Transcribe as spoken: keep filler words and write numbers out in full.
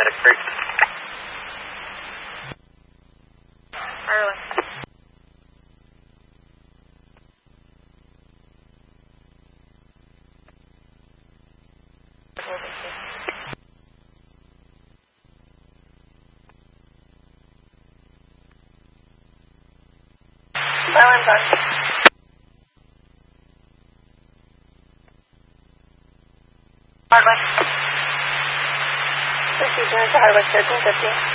Medic Creek. Ireland. Island Bus. Hardwest. Procedure to Hardwest thirteen fifty.